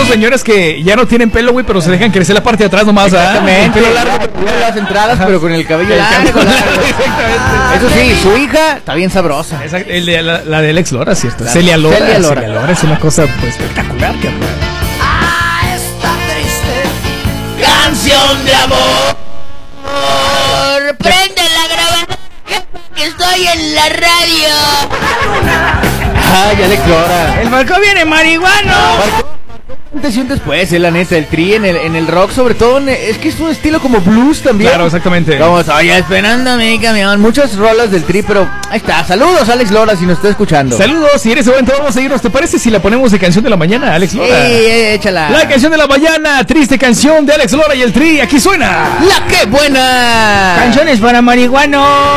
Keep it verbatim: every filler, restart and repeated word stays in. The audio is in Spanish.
señores que ya no tienen pelo, güey, pero se dejan crecer la parte de atrás nomás, ¿ah? Exactamente. El pelo largo, pero las entradas, pero con el cabello largo. Exactamente. Eso sí, su hija está bien sabrosa. Exacto. El de, la, la del ex Lora, ¿cierto? La, Celia Lora. Celia Lora. Celia Lora es una cosa pues, espectacular, carnal. Ah, esta triste canción de amor. Prende la grabadora que estoy en la radio. Ay, Alex Lora. El Marco viene marihuano. Marco, antes y un después, eh, la neta, el Tri en el, en el rock, sobre todo, en, es que es un estilo como blues también. Claro, exactamente. Vamos, oye, esperando mi camión. Muchas rolas del Tri, pero ahí está. Saludos, Alex Lora, si nos está escuchando. Saludos, y en ese momento vamos a irnos. ¿Te parece si la ponemos de canción de la mañana, Alex Lora? Sí, échala. La canción de la mañana, triste canción de Alex Lora y el Tri. Aquí suena. ¡La que buena! Canciones para marihuano.